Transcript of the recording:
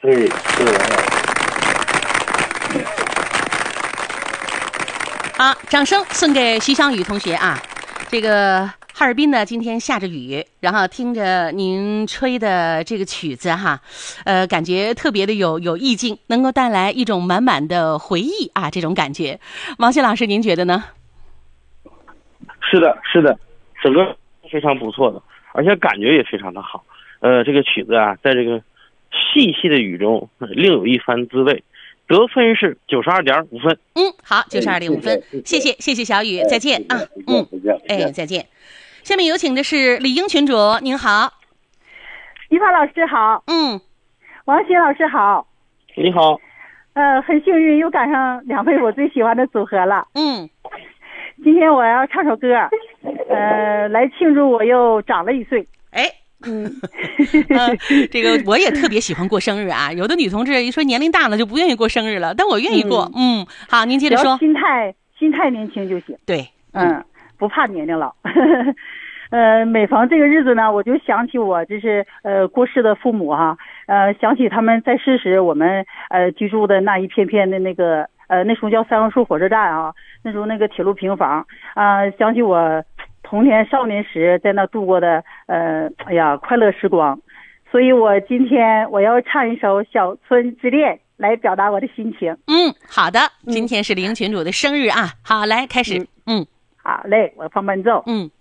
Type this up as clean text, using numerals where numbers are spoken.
对。 好，掌声送给徐小雨同学啊！这个哈尔滨呢，今天下着雨，然后听着您吹的这个曲子哈，感觉特别的有意境，能够带来一种满满的回忆啊，这种感觉。王轩老师，您觉得呢？ 是的，是的，整个非常不错的，而且感觉也非常的好。这个曲子啊，在这个细细的雨中，另有一番滋味。得分是92.5分。 好，92.5分，谢谢小雨，再见啊。再见。下面有请的是李英群主，您好。 于凡老师好。王鑫老师好。 你好。 很幸运又赶上两位我最喜欢的组合了。今天我要唱首歌，来庆祝我又长了1岁。 这个我也特别喜欢过生日啊，有的女同志一说年龄大了就不愿意过生日了，但我愿意过。好，您接着说。 心态年轻就行。 对， 不怕年龄老。每逢这个日子呢，我就想起我就是过世的父母哈，想起他们在世时我们居住的那一片片的那个那时候叫三棵树火车站啊，那时候那个铁路平房想起我童年少年时在那度过的快乐时光，所以我今天我要唱一首《小村之恋》来表达我的心情。 好的，今天是李英群主的生日啊，好，来开始。 好嘞，我放伴奏。